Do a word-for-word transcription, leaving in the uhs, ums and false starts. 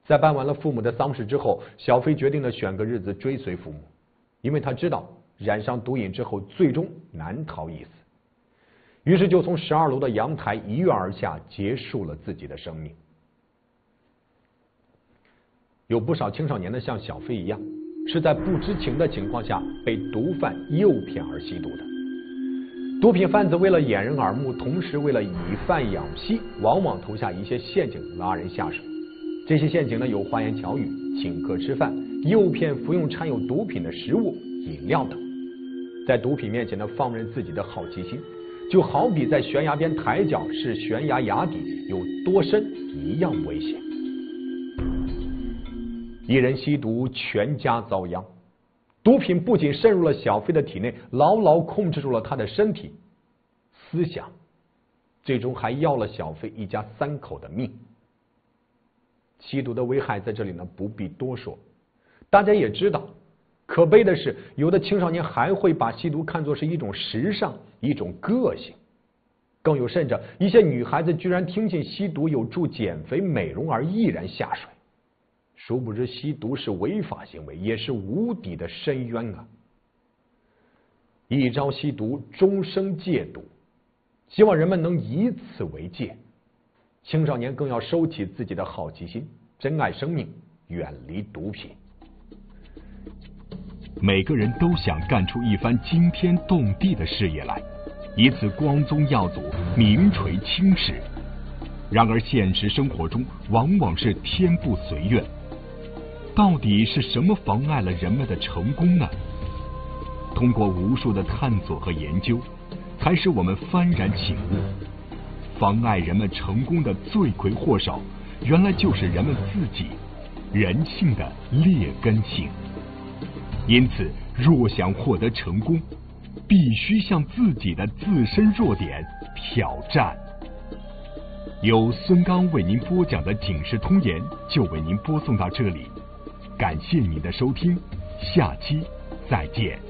在办完了父母的丧事之后，小飞决定了选个日子追随父母，因为他知道染上毒瘾之后最终难逃一死，于是就从十二楼的阳台一跃而下，结束了自己的生命。有不少青少年呢，像小飞一样，是在不知情的情况下被毒贩诱骗而吸毒的。毒品贩子为了掩人耳目，同时为了以贩养吸，往往投下一些陷阱拉人下水。这些陷阱呢，有花言巧语、请客吃饭、诱骗服用掺有毒品的食物、饮料等。在毒品面前呢，放任自己的好奇心，就好比在悬崖边抬脚是悬崖崖底有多深一样危险。一人吸毒，全家遭殃。毒品不仅渗入了小飞的体内，牢牢控制住了他的身体、思想，最终还要了小飞一家三口的命。吸毒的危害在这里呢不必多说，大家也知道。可悲的是，有的青少年还会把吸毒看作是一种时尚、一种个性。更有甚者，一些女孩子居然听信吸毒有助减肥美容而毅然下水。殊不知吸毒是违法行为，也是无底的深渊啊！一朝吸毒，终生戒毒，希望人们能以此为戒。青少年更要收起自己的好奇心，珍爱生命，远离毒品。 每个人都想干出一番惊天动地的事业来，以此光宗耀祖、名垂青史。然而现实生活中往往是天不随愿。到底是什么妨碍了人们的成功呢？通过无数的探索和研究，才使我们幡然醒悟，妨碍人们成功的罪魁祸首，原来就是人们自己，人性的劣根性。因此，若想获得成功，必须向自己的自身弱点挑战。由孙刚为您播讲的《警世通言》就为您播送到这里。感谢您的收听，下期再见。